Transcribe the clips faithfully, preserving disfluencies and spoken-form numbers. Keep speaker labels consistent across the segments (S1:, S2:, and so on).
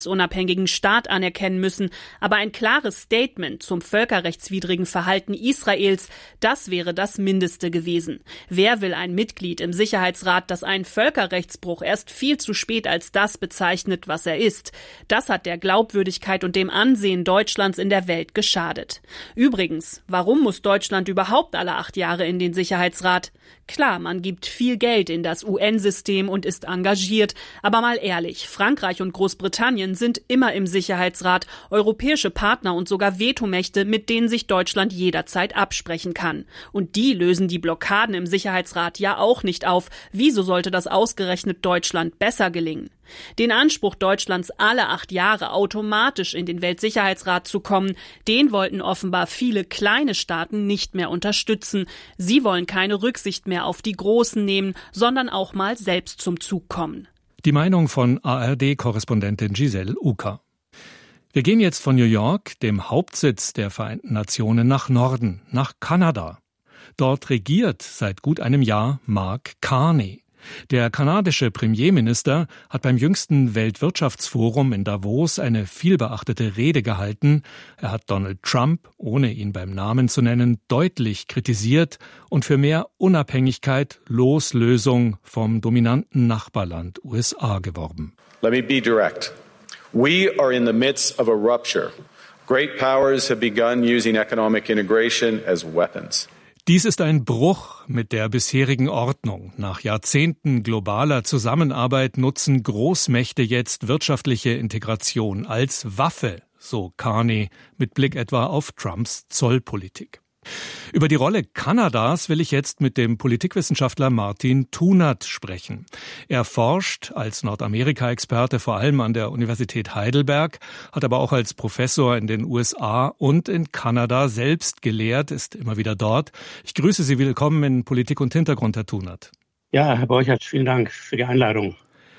S1: unabhängigen Staat anerkennen müssen, aber ein klares Statement zum völkerrechtswidrigen Verhalten Israels, das wäre das Mindeste gewesen. Wer will ein Mitglied im Sicherheitsrat, das einen Völkerrechtsbruch erst viel zu spät als das bezeichnet, was er ist? Das hat der Glaubwürdigkeit und dem Ansehen Deutschlands in der Welt geschadet. Übrigens, warum muss Deutschland überhaupt alle acht Jahre in den Sicherheitsrat? Klar, man gibt viel Geld in das U N-System und ist engagiert, aber mal ehrlich, Frankreich und Großbritannien sind immer im Sicherheitsrat, europäische Partner und sogar Vetomächte, mit denen sich Deutschland jederzeit absprechen kann. Und die lösen die Blockaden im Sicherheitsrat ja auch nicht auf. Wieso sollte das ausgerechnet Deutschland besser gelingen? Den Anspruch Deutschlands, alle acht Jahre automatisch in den Weltsicherheitsrat zu kommen, den wollten offenbar viele kleine Staaten nicht mehr unterstützen. Sie wollen keine Rücksicht mehr auf die Großen nehmen, sondern auch mal selbst zum Zug kommen.
S2: Die Meinung von A R D-Korrespondentin Giselle Uker. Wir gehen jetzt von New York, dem Hauptsitz der Vereinten Nationen, nach Norden, nach Kanada. Dort regiert seit gut einem Jahr Mark Carney. Der kanadische Premierminister hat beim jüngsten Weltwirtschaftsforum in Davos eine vielbeachtete Rede gehalten. Er hat Donald Trump, ohne ihn beim Namen zu nennen, deutlich kritisiert und für mehr Unabhängigkeit, Loslösung vom dominanten Nachbarland U S A geworben.
S3: Let me be direct. We are in the midst of a rupture. Great powers have begun using economic integration as weapons.
S2: Dies ist ein Bruch mit der bisherigen Ordnung. Nach Jahrzehnten globaler Zusammenarbeit nutzen Großmächte jetzt wirtschaftliche Integration als Waffe, so Carney, mit Blick etwa auf Trumps Zollpolitik. Über die Rolle Kanadas will ich jetzt mit dem Politikwissenschaftler Martin Thunert sprechen. Er forscht als Nordamerika-Experte vor allem an der Universität Heidelberg, hat aber auch als Professor in den U S A und in Kanada selbst gelehrt, ist immer wieder dort. Ich grüße Sie, willkommen in Politik und Hintergrund, Herr Thunert.
S4: Ja, Herr Borchert, vielen Dank für die Einladung.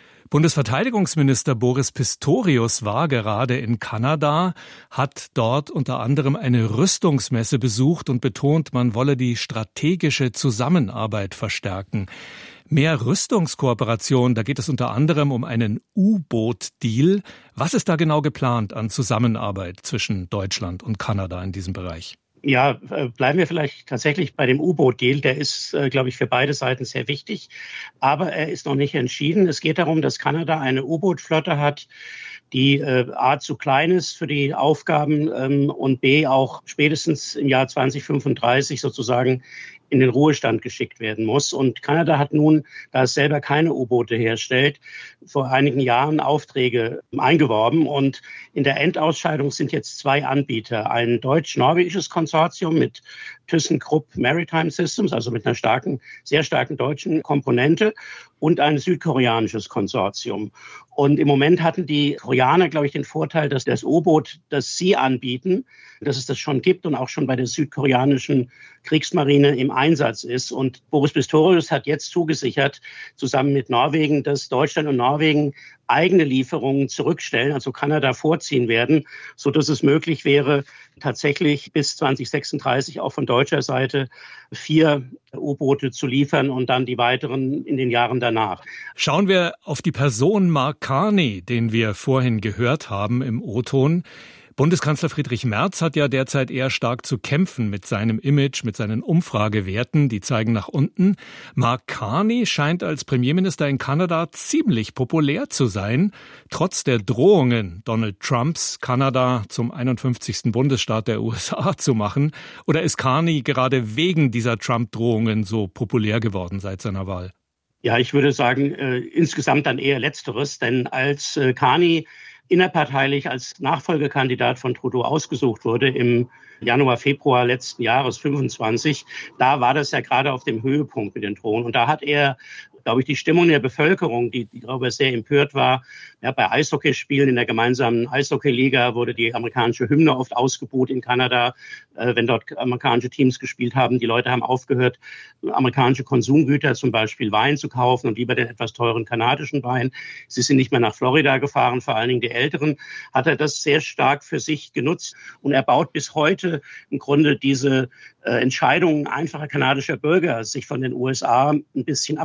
S2: Bundesverteidigungsminister Boris Pistorius war gerade in Kanada, hat dort unter anderem eine Rüstungsmesse besucht und betont, man wolle die strategische Zusammenarbeit verstärken. Mehr Rüstungskooperation, da geht es unter anderem um einen U-Boot-Deal. Was ist da genau geplant an Zusammenarbeit zwischen Deutschland und Kanada in diesem Bereich?
S4: Ja, bleiben wir vielleicht tatsächlich bei dem U-Boot-Deal. Der ist, glaube ich, für beide Seiten sehr wichtig. Aber er ist noch nicht entschieden. Es geht darum, dass Kanada eine U-Boot-Flotte hat, die äh, A zu klein ist für die Aufgaben ähm, und B auch spätestens im Jahr zwanzig fünfunddreißig sozusagen in den Ruhestand geschickt werden muss. Und Kanada hat nun, da es selber keine U-Boote herstellt, vor einigen Jahren Aufträge eingeworben. Und in der Endausscheidung sind jetzt zwei Anbieter. Ein deutsch-norwegisches Konsortium mit ThyssenKrupp Maritime Systems, also mit einer starken, sehr starken deutschen Komponente, und ein südkoreanisches Konsortium. Und im Moment hatten die Koreaner, glaube ich, den Vorteil, dass das U-Boot, das sie anbieten, dass es das schon gibt und auch schon bei der südkoreanischen Kriegsmarine im Einsatz ist. Und Boris Pistorius hat jetzt zugesichert, zusammen mit Norwegen, dass Deutschland und Norwegen eigene Lieferungen zurückstellen, also Kanada vorziehen werden, so dass es möglich wäre, tatsächlich bis zwanzig sechsunddreißig auch von deutscher Seite vier U-Boote zu liefern und dann die weiteren in den Jahren danach.
S2: Schauen wir auf die Person Mark Carney, den wir vorhin gehört haben im O-Ton. Bundeskanzler Friedrich Merz hat ja derzeit eher stark zu kämpfen mit seinem Image, mit seinen Umfragewerten, die zeigen nach unten. Mark Carney scheint als Premierminister in Kanada ziemlich populär zu sein, trotz der Drohungen Donald Trumps, Kanada zum einundfünfzigsten Bundesstaat der U S A zu machen. Oder ist Carney gerade wegen dieser Trump-Drohungen so populär geworden seit seiner Wahl?
S4: Ja, ich würde sagen, äh, insgesamt dann eher Letzteres, denn als äh, Carney innerparteilich als Nachfolgekandidat von Trudeau ausgesucht wurde im Januar, Februar letzten Jahres fünfundzwanzig, da war das ja gerade auf dem Höhepunkt mit den Drohnen. Und da hat er, glaube ich, die Stimmung der Bevölkerung, die, die darüber sehr empört war, ja, bei Eishockeyspielen in der gemeinsamen Eishockeyliga wurde die amerikanische Hymne oft ausgebuht in Kanada, äh, wenn dort amerikanische Teams gespielt haben. Die Leute haben aufgehört, amerikanische Konsumgüter, zum Beispiel Wein zu kaufen und lieber den etwas teuren kanadischen Wein. Sie sind nicht mehr nach Florida gefahren, vor allen Dingen die Älteren. Hat er das sehr stark für sich genutzt und er baut bis heute im Grunde diese äh, Entscheidung einfacher kanadischer Bürger, sich von den U S A ein bisschen abzukoppeln,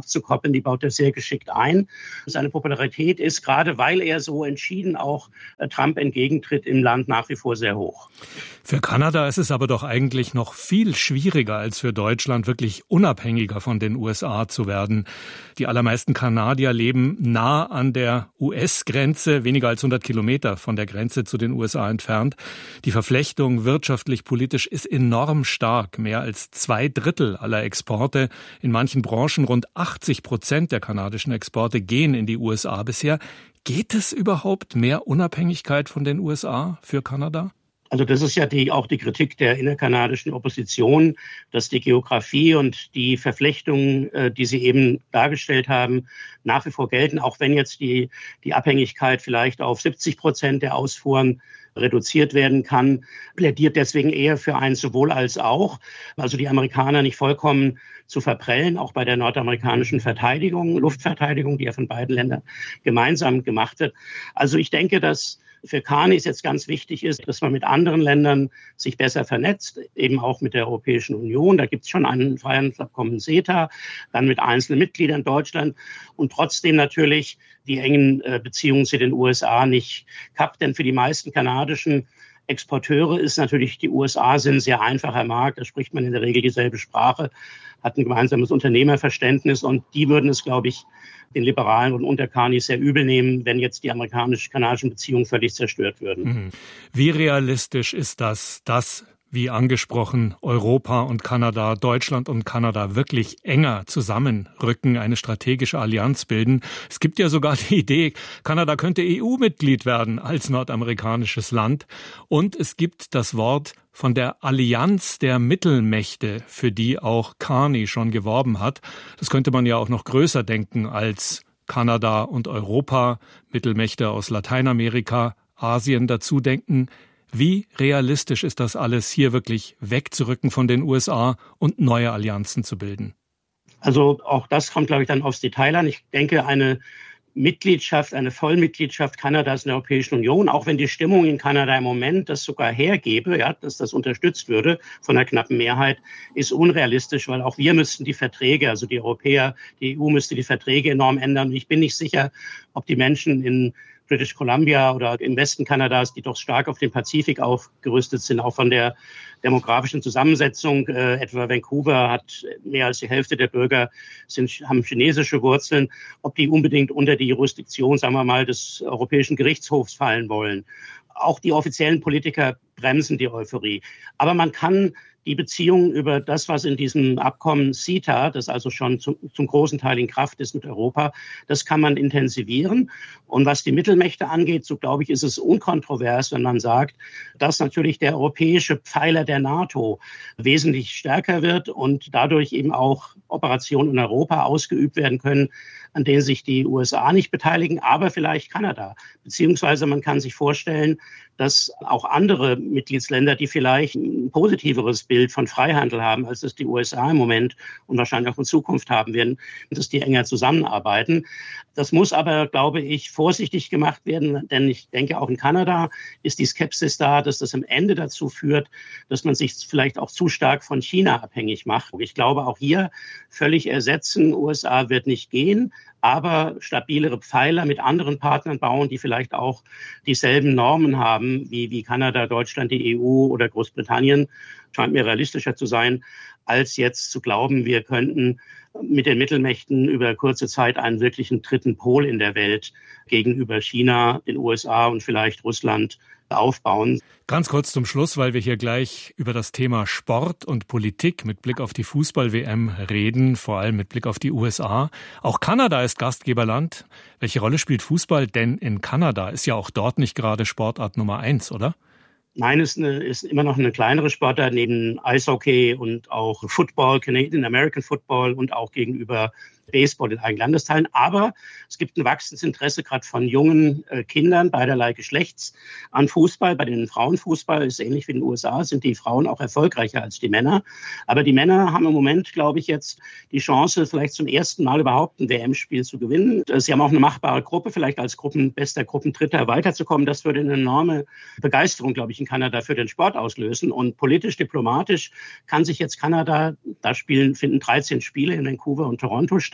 S4: drin, die baut er sehr geschickt ein. Seine Popularität ist, gerade weil er so entschieden auch Trump entgegentritt, im Land nach wie vor sehr hoch.
S2: Für Kanada ist es aber doch eigentlich noch viel schwieriger als für Deutschland, wirklich unabhängiger von den U S A zu werden. Die allermeisten Kanadier leben nah an der U S-Grenze, weniger als hundert Kilometer von der Grenze zu den U S A entfernt. Die Verflechtung wirtschaftlich, politisch ist enorm stark. Mehr als zwei Drittel aller Exporte, in manchen Branchen rund achtzig Prozent der kanadischen Exporte gehen in die U S A bisher. Geht es überhaupt mehr Unabhängigkeit von den U S A für Kanada?
S4: Also das ist ja die, auch die Kritik der innerkanadischen Opposition, dass die Geografie und die Verflechtungen, äh, die Sie eben dargestellt haben, nach wie vor gelten, auch wenn jetzt die, die Abhängigkeit vielleicht auf siebzig Prozent der Ausfuhren reduziert werden kann, plädiert deswegen eher für ein sowohl als auch, also die Amerikaner nicht vollkommen zu verprellen, auch bei der nordamerikanischen Verteidigung, Luftverteidigung, die ja von beiden Ländern gemeinsam gemacht wird. Also ich denke, dass für Carney es jetzt ganz wichtig ist, dass man mit anderen Ländern sich besser vernetzt, eben auch mit der Europäischen Union. Da gibt es schon ein Freihandelsabkommen CETA, dann mit einzelnen Mitgliedern Deutschland und trotzdem natürlich die engen Beziehungen zu den U S A nicht kappt. Denn für die meisten kanadischen Exporteure ist natürlich, die U S A sind ein sehr einfacher Markt, da spricht man in der Regel dieselbe Sprache, hat ein gemeinsames Unternehmerverständnis und die würden es, glaube ich, den Liberalen und unter Carney sehr übel nehmen, wenn jetzt die amerikanisch-kanadischen Beziehungen völlig zerstört würden.
S2: Wie realistisch ist das, dass, wie angesprochen, Europa und Kanada, Deutschland und Kanada wirklich enger zusammenrücken, eine strategische Allianz bilden? Es gibt ja sogar die Idee, Kanada könnte E U-Mitglied werden als nordamerikanisches Land. Und es gibt das Wort von der Allianz der Mittelmächte, für die auch Carney schon geworben hat. Das könnte man ja auch noch größer denken als Kanada und Europa, Mittelmächte aus Lateinamerika, Asien dazu denken. Wie realistisch ist das alles, hier wirklich wegzurücken von den U S A und neue Allianzen zu bilden?
S4: Also auch das kommt, glaube ich, dann aufs Detail an. Ich denke, eine Mitgliedschaft, eine Vollmitgliedschaft Kanadas in der Europäischen Union, auch wenn die Stimmung in Kanada im Moment das sogar hergebe, ja, dass das unterstützt würde von einer knappen Mehrheit, ist unrealistisch, weil auch wir müssten die Verträge, also die Europäer, die E U müsste die Verträge enorm ändern. Und ich bin nicht sicher, ob die Menschen in British Columbia oder im Westen Kanadas, die doch stark auf den Pazifik aufgerüstet sind, auch von der demografischen Zusammensetzung. Äh, etwa Vancouver hat mehr als die Hälfte der Bürger sind, haben chinesische Wurzeln, ob die unbedingt unter die Jurisdiktion, sagen wir mal, des Europäischen Gerichtshofs fallen wollen. Auch die offiziellen Politiker bremsen die Euphorie. Aber man kann die Beziehungen über das, was in diesem Abkommen CETA, das also schon zum, zum großen Teil in Kraft ist mit Europa, das kann man intensivieren. Und was die Mittelmächte angeht, so glaube ich, ist es unkontrovers, wenn man sagt, dass natürlich der europäische Pfeiler der NATO wesentlich stärker wird und dadurch eben auch Operationen in Europa ausgeübt werden können, an denen sich die U S A nicht beteiligen, aber vielleicht Kanada. Beziehungsweise man kann sich vorstellen, dass auch andere Mitgliedsländer, die vielleicht ein positiveres Bild von Freihandel haben, als es die U S A im Moment und wahrscheinlich auch in Zukunft haben werden, dass die enger zusammenarbeiten. Das muss aber, glaube ich, vorsichtig gemacht werden, denn ich denke, auch in Kanada ist die Skepsis da, dass das am Ende dazu führt, dass man sich vielleicht auch zu stark von China abhängig macht. Ich glaube, auch hier völlig ersetzen, U S A wird nicht gehen, aber stabilere Pfeiler mit anderen Partnern bauen, die vielleicht auch dieselben Normen haben, wie, wie Kanada, Deutschland, die E U oder Großbritannien, scheint mir realistischer zu sein, als jetzt zu glauben, wir könnten mit den Mittelmächten über kurze Zeit einen wirklichen dritten Pol in der Welt gegenüber China, den U S A und vielleicht Russland aufbauen.
S2: Ganz kurz zum Schluss, weil wir hier gleich über das Thema Sport und Politik mit Blick auf die Fußball-W M reden, vor allem mit Blick auf die U S A. Auch Kanada ist Gastgeberland. Welche Rolle spielt Fußball denn in Kanada? Ist ja auch dort nicht gerade Sportart Nummer eins, oder?
S4: Nein, es ist, eine, ist immer noch eine kleinere Sportart neben Eishockey und auch Football, Canadian American Football und auch gegenüber Baseball in eigenen Landesteilen. Aber es gibt ein wachsendes Interesse gerade von jungen äh, Kindern beiderlei Geschlechts an Fußball. Bei den Frauenfußball ist ähnlich wie in den U S A, sind die Frauen auch erfolgreicher als die Männer. Aber die Männer haben im Moment, glaube ich, jetzt die Chance, vielleicht zum ersten Mal überhaupt ein W M-Spiel zu gewinnen. Sie haben auch eine machbare Gruppe, vielleicht als Gruppen, bester Gruppendritter weiterzukommen. Das würde eine enorme Begeisterung, glaube ich, in Kanada für den Sport auslösen. Und politisch, diplomatisch kann sich jetzt Kanada, da spielen, finden dreizehn Spiele in Vancouver und Toronto statt.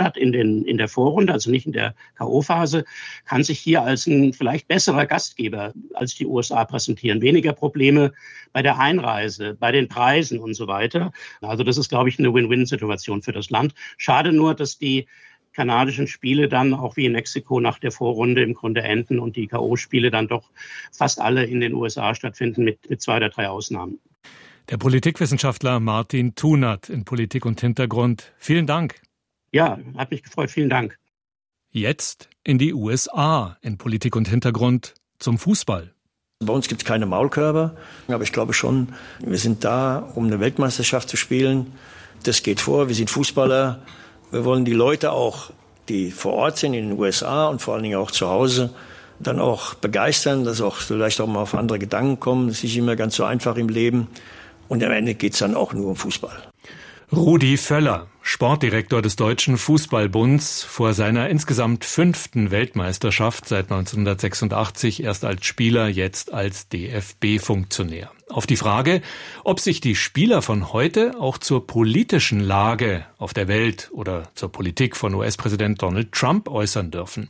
S4: statt in, den, in der Vorrunde, also nicht in der K O-Phase, kann sich hier als ein vielleicht besserer Gastgeber als die U S A präsentieren. Weniger Probleme bei der Einreise, bei den Preisen und so weiter. Also das ist, glaube ich, eine Win-Win-Situation für das Land. Schade nur, dass die kanadischen Spiele dann auch wie in Mexiko nach der Vorrunde im Grunde enden und die K O-Spiele dann doch fast alle in den U S A stattfinden mit, mit zwei oder drei Ausnahmen.
S2: Der Politikwissenschaftler Martin Thunert in Politik und Hintergrund. Vielen Dank.
S4: Ja, hat mich gefreut. Vielen Dank.
S2: Jetzt in die U S A in Politik und Hintergrund zum Fußball.
S5: Bei uns gibt es keine Maulkörper, aber ich glaube schon, wir sind da, um eine Weltmeisterschaft zu spielen. Das geht vor, wir sind Fußballer. Wir wollen die Leute auch, die vor Ort sind in den U S A und vor allen Dingen auch zu Hause, dann auch begeistern, dass auch vielleicht auch mal auf andere Gedanken kommen. Das ist nicht immer ganz so einfach im Leben. Und am Ende geht es dann auch nur um Fußball.
S2: Rudi Völler, Sportdirektor des Deutschen Fußballbunds, vor seiner insgesamt fünften Weltmeisterschaft seit neunzehnhundertsechsundachtzig, erst als Spieler, jetzt als D F B-Funktionär. Auf die Frage, ob sich die Spieler von heute auch zur politischen Lage auf der Welt oder zur Politik von U S-Präsident Donald Trump äußern dürfen.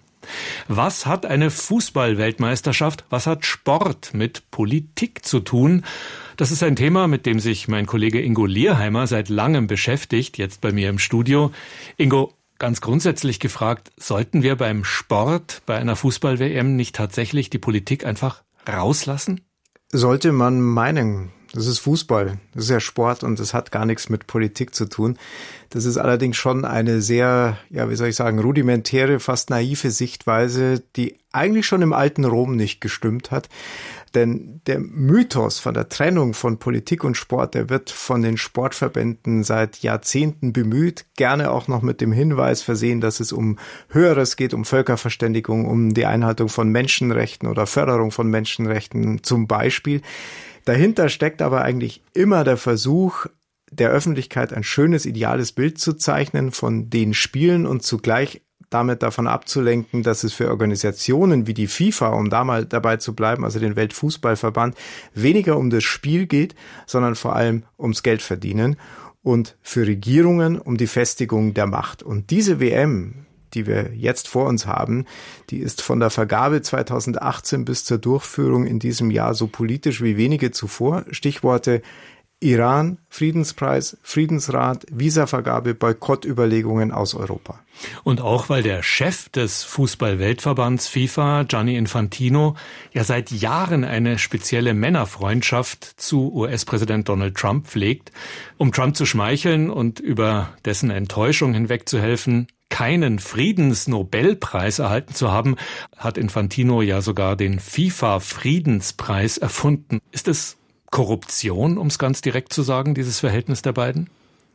S2: Was hat eine Fußball-Weltmeisterschaft, was hat Sport mit Politik zu tun? Das ist ein Thema, mit dem sich mein Kollege Ingo Lierheimer seit langem beschäftigt, jetzt bei mir im Studio. Ingo, ganz grundsätzlich gefragt, sollten wir beim Sport, bei einer Fußball-W M nicht tatsächlich die Politik einfach rauslassen?
S6: Sollte man meinen. Das ist Fußball, das ist ja Sport und das hat gar nichts mit Politik zu tun. Das ist allerdings schon eine sehr, ja, wie soll ich sagen, rudimentäre, fast naive Sichtweise, die eigentlich schon im alten Rom nicht gestimmt hat. Denn der Mythos von der Trennung von Politik und Sport, der wird von den Sportverbänden seit Jahrzehnten bemüht, gerne auch noch mit dem Hinweis versehen, dass es um Höheres geht, um Völkerverständigung, um die Einhaltung von Menschenrechten oder Förderung von Menschenrechten zum Beispiel. Dahinter steckt aber eigentlich immer der Versuch, der Öffentlichkeit ein schönes, ideales Bild zu zeichnen von den Spielen und zugleich damit davon abzulenken, dass es für Organisationen wie die FIFA, um da mal dabei zu bleiben, also den Weltfußballverband, weniger um das Spiel geht, sondern vor allem ums Geldverdienen und für Regierungen um die Festigung der Macht. Und diese W M, die wir jetzt vor uns haben, die ist von der Vergabe zweitausendachtzehn bis zur Durchführung in diesem Jahr so politisch wie wenige zuvor. Stichworte Iran, Friedenspreis, Friedensrat, Visavergabe, Boykottüberlegungen aus Europa.
S2: Und auch weil der Chef des Fußball-Weltverbands FIFA, Gianni Infantino, ja seit Jahren eine spezielle Männerfreundschaft zu U S-Präsident Donald Trump pflegt, um Trump zu schmeicheln und über dessen Enttäuschung hinwegzuhelfen, keinen Friedensnobelpreis erhalten zu haben, hat Infantino ja sogar den FIFA-Friedenspreis erfunden. Ist es Korruption, um es ganz direkt zu sagen, dieses Verhältnis der beiden?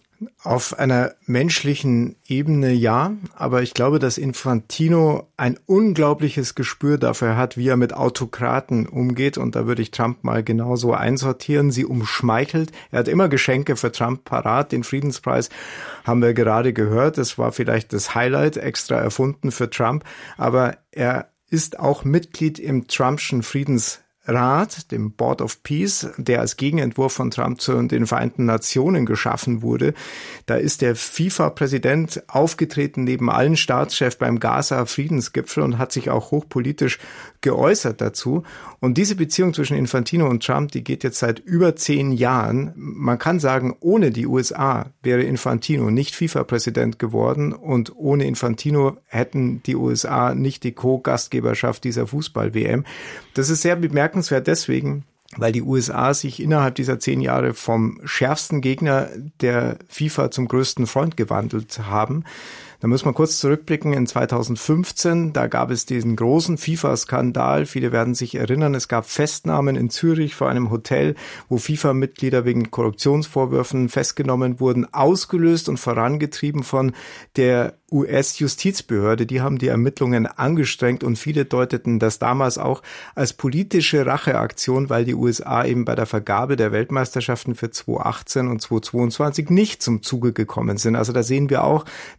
S6: Auf einer menschlichen Ebene ja, aber ich glaube, dass Infantino ein unglaubliches Gespür dafür hat, wie er mit Autokraten umgeht, und da würde ich Trump mal genauso einsortieren, sie umschmeichelt. Er hat immer Geschenke für Trump parat, den Friedenspreis haben wir gerade gehört, das war vielleicht das Highlight, extra erfunden für Trump, aber er ist auch Mitglied im Trumpschen Friedensrat, dem Board of Peace, der als Gegenentwurf von Trump zu den Vereinten Nationen geschaffen wurde. Da ist der FIFA-Präsident aufgetreten neben allen Staatschefs beim Gaza-Friedensgipfel und hat sich auch hochpolitisch geäußert dazu. Und diese Beziehung zwischen Infantino und Trump, die geht jetzt seit über zehn Jahren. Man kann sagen, ohne die U S A wäre Infantino nicht FIFA-Präsident geworden und ohne Infantino hätten die U S A nicht die Co-Gastgeberschaft dieser Fußball-W M. Das ist sehr bemerkenswert deswegen, weil die U S A sich innerhalb dieser zehn Jahre vom schärfsten Gegner der FIFA zum größten Freund gewandelt haben. Da muss man kurz zurückblicken in zweitausendfünfzehn, da gab es diesen großen FIFA-Skandal. Viele werden sich erinnern, es gab Festnahmen in Zürich vor einem Hotel, wo FIFA-Mitglieder wegen Korruptionsvorwürfen festgenommen wurden, ausgelöst und vorangetrieben von der U S-Justizbehörde. Die haben die Ermittlungen angestrengt und viele deuteten das damals auch als politische Racheaktion, weil die U S A eben bei der Vergabe der Weltmeisterschaften für zweitausendachtzehn und zweitausendzweiundzwanzig nicht zum Zuge gekommen sind. Also da sehen wir auch, dass da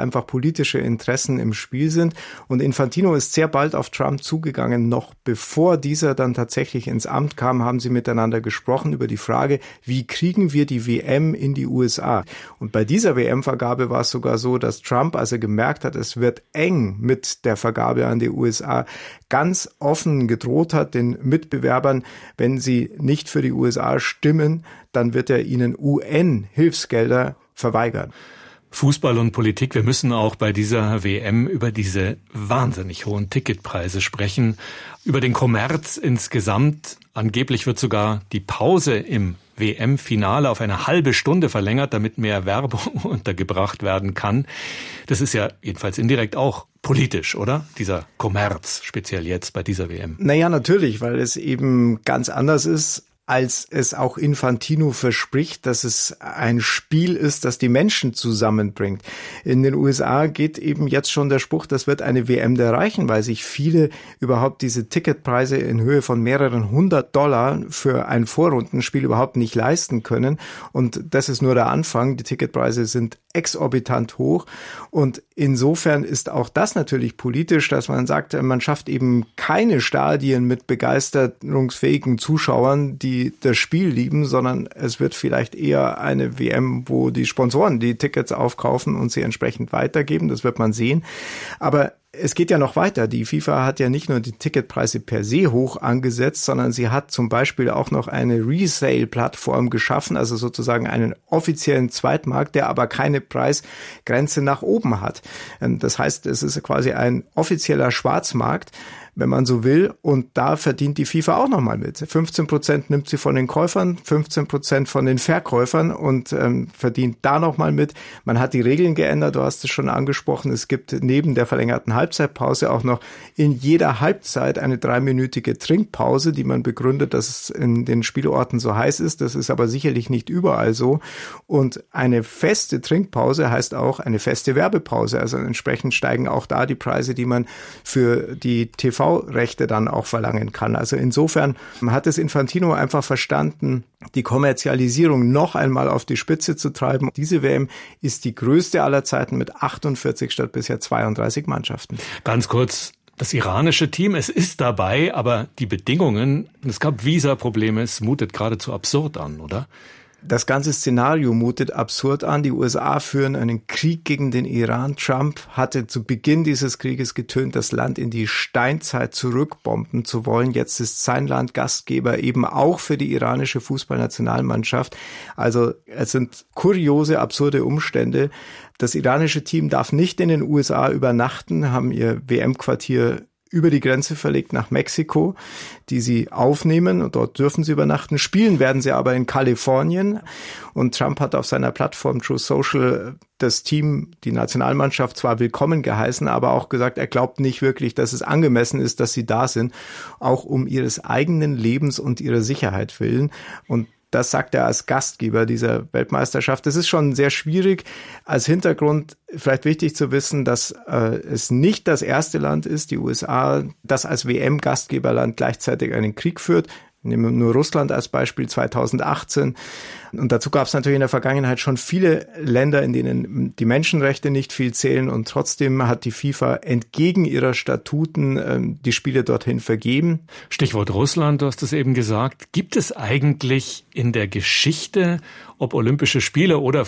S6: einfach politische Interessen im Spiel sind. Und Infantino ist sehr bald auf Trump zugegangen. Noch bevor dieser dann tatsächlich ins Amt kam, haben sie miteinander gesprochen über die Frage, wie kriegen wir die W M in die U S A? Und bei dieser W M-Vergabe war es sogar so, dass Trump, als er gemerkt hat, es wird eng mit der Vergabe an die U S A, ganz offen gedroht hat den Mitbewerbern, wenn sie nicht für die U S A stimmen, dann wird er ihnen U N-Hilfsgelder verweigern.
S2: Fußball und Politik, wir müssen auch bei dieser W M über diese wahnsinnig hohen Ticketpreise sprechen, über den Kommerz insgesamt. Angeblich wird sogar die Pause im W M-Finale auf eine halbe Stunde verlängert, damit mehr Werbung untergebracht werden kann. Das ist ja jedenfalls indirekt auch politisch, oder? Dieser Kommerz, speziell jetzt bei dieser W M.
S6: Naja, natürlich, weil es eben ganz anders ist, als es auch Infantino verspricht, dass es ein Spiel ist, das die Menschen zusammenbringt. In den U S A geht eben jetzt schon der Spruch, das wird eine W M der Reichen, weil sich viele überhaupt diese Ticketpreise in Höhe von mehreren hundert Dollar für ein Vorrundenspiel überhaupt nicht leisten können. Und das ist nur der Anfang. Die Ticketpreise sind exorbitant hoch. Und insofern ist auch das natürlich politisch, dass man sagt, man schafft eben keine Stadien mit begeisterungsfähigen Zuschauern, die das Spiel lieben, sondern es wird vielleicht eher eine W M, wo die Sponsoren die Tickets aufkaufen und sie entsprechend weitergeben. Das wird man sehen. Aber es geht ja noch weiter. Die FIFA hat ja nicht nur die Ticketpreise per se hoch angesetzt, sondern sie hat zum Beispiel auch noch eine Resale-Plattform geschaffen, also sozusagen einen offiziellen Zweitmarkt, der aber keine Preisgrenze nach oben hat. Das heißt, es ist quasi ein offizieller Schwarzmarkt, wenn man so will. Und da verdient die FIFA auch nochmal mit. fünfzehn Prozent nimmt sie von den Käufern, fünfzehn Prozent von den Verkäufern und ähm, verdient da nochmal mit. Man hat die Regeln geändert, du hast es schon angesprochen. Es gibt neben der verlängerten Halbzeitpause auch noch in jeder Halbzeit eine dreiminütige Trinkpause, die man begründet, dass es in den Spielorten so heiß ist. Das ist aber sicherlich nicht überall so. Und eine feste Trinkpause heißt auch eine feste Werbepause. Also entsprechend steigen auch da die Preise, die man für die T V Rechte dann auch verlangen kann. Also insofern hat es Infantino einfach verstanden, die Kommerzialisierung noch einmal auf die Spitze zu treiben. Diese W M ist die größte aller Zeiten mit achtundvierzig statt bisher zweiunddreißig Mannschaften.
S2: Ganz kurz, das iranische Team, es ist dabei, aber die Bedingungen, es gab Visa-Probleme, es mutet geradezu absurd an, oder?
S6: Das ganze Szenario mutet absurd an. Die U S A führen einen Krieg gegen den Iran. Trump hatte zu Beginn dieses Krieges getönt, das Land in die Steinzeit zurückbomben zu wollen. Jetzt ist sein Land Gastgeber eben auch für die iranische Fußballnationalmannschaft. Also es sind kuriose, absurde Umstände. Das iranische Team darf nicht in den U S A übernachten, haben ihr W M-Quartier über die Grenze verlegt nach Mexiko, die sie aufnehmen und dort dürfen sie übernachten. Spielen werden sie aber in Kalifornien und Trump hat auf seiner Plattform Truth Social das Team, die Nationalmannschaft zwar willkommen geheißen, aber auch gesagt, er glaubt nicht wirklich, dass es angemessen ist, dass sie da sind, auch um ihres eigenen Lebens und ihrer Sicherheit willen. Und das sagt er als Gastgeber dieser Weltmeisterschaft. Das ist schon sehr schwierig. Als Hintergrund vielleicht wichtig zu wissen, dass äh, es nicht das erste Land ist, die U S A, das als W M-Gastgeberland gleichzeitig einen Krieg führt. Nehmen wir nur Russland als Beispiel zweitausendachtzehn. Und dazu gab es natürlich in der Vergangenheit schon viele Länder, in denen die Menschenrechte nicht viel zählen. Und trotzdem hat die FIFA entgegen ihrer Statuten ähm, die Spiele dorthin vergeben.
S2: Stichwort Russland, du hast es eben gesagt. Gibt es eigentlich in der Geschichte, ob Olympische Spiele oder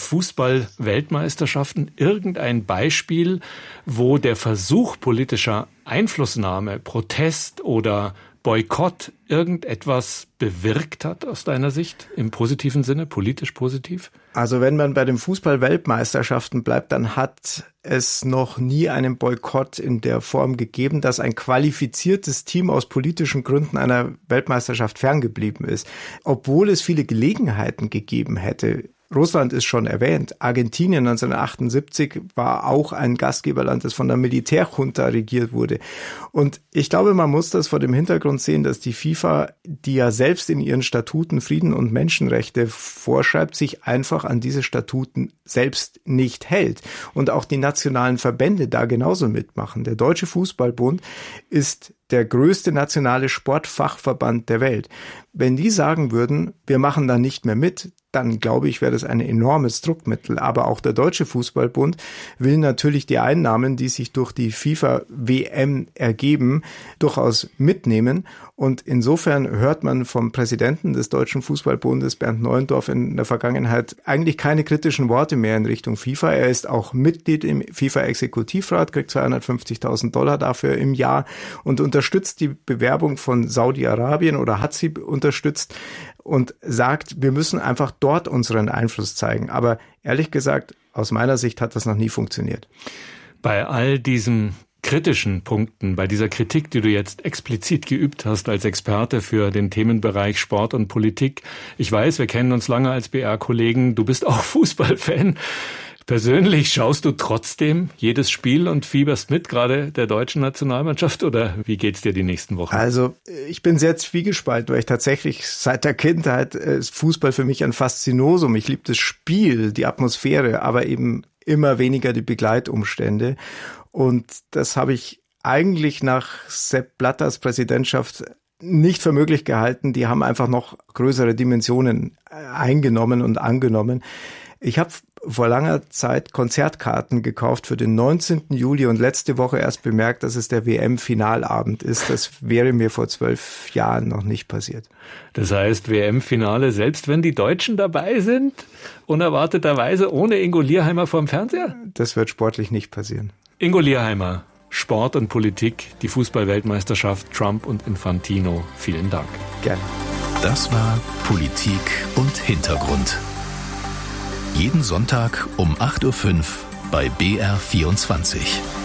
S2: Fußball-Weltmeisterschaften, irgendein Beispiel, wo der Versuch politischer Einflussnahme, Protest oder Boykott irgendetwas bewirkt hat aus deiner Sicht, im positiven Sinne, politisch positiv?
S6: Also wenn man bei den Fußball-Weltmeisterschaften bleibt, dann hat es noch nie einen Boykott in der Form gegeben, dass ein qualifiziertes Team aus politischen Gründen einer Weltmeisterschaft ferngeblieben ist. Obwohl es viele Gelegenheiten gegeben hätte. Russland ist schon erwähnt. Argentinien neunzehnhundertachtundsiebzig war auch ein Gastgeberland, das von der Militärjunta regiert wurde. Und ich glaube, man muss das vor dem Hintergrund sehen, dass die FIFA, die ja selbst in ihren Statuten Frieden und Menschenrechte vorschreibt, sich einfach an diese Statuten selbst nicht hält. Und auch die nationalen Verbände da genauso mitmachen. Der Deutsche Fußballbund ist der größte nationale Sportfachverband der Welt. Wenn die sagen würden, wir machen da nicht mehr mit, dann glaube ich, wäre das ein enormes Druckmittel. Aber auch der Deutsche Fußballbund will natürlich die Einnahmen, die sich durch die FIFA-W M ergeben, durchaus mitnehmen. Und insofern hört man vom Präsidenten des Deutschen Fußballbundes, Bernd Neuendorf, in der Vergangenheit eigentlich keine kritischen Worte mehr in Richtung FIFA. Er ist auch Mitglied im FIFA-Exekutivrat, kriegt zweihundertfünfzigtausend Dollar dafür im Jahr und unterstützt die Bewerbung von Saudi-Arabien oder hat sie unterstützt und sagt, wir müssen einfach dort unseren Einfluss zeigen. Aber ehrlich gesagt, aus meiner Sicht hat das noch nie funktioniert.
S2: Bei all diesen kritischen Punkten, bei dieser Kritik, die du jetzt explizit geübt hast als Experte für den Themenbereich Sport und Politik, ich weiß, wir kennen uns lange als B R-Kollegen, du bist auch Fußballfan. Persönlich schaust du trotzdem jedes Spiel und fieberst mit, gerade der deutschen Nationalmannschaft, oder wie geht's dir die nächsten Wochen?
S6: Also ich bin sehr zwiegespalten, weil ich tatsächlich seit der Kindheit ist Fußball für mich ein Faszinosum. Ich liebe das Spiel, die Atmosphäre, aber eben immer weniger die Begleitumstände. Und das habe ich eigentlich nach Sepp Blatters Präsidentschaft nicht für möglich gehalten. Die haben einfach noch größere Dimensionen eingenommen und angenommen. Ich habe vor langer Zeit Konzertkarten gekauft für den neunzehnten Juli und letzte Woche erst bemerkt, dass es der W M-Finalabend ist. Das wäre mir vor zwölf Jahren noch nicht passiert.
S2: Das heißt, W M-Finale, selbst wenn die Deutschen dabei sind, unerwarteterweise ohne Ingo Lierheimer vorm Fernseher?
S6: Das wird sportlich nicht passieren.
S2: Ingo Lierheimer, Sport und Politik, die Fußball-Weltmeisterschaft, Trump und Infantino. Vielen Dank.
S6: Gerne.
S7: Das war Politik und Hintergrund. Jeden Sonntag um acht Uhr fünf bei B R vierundzwanzig.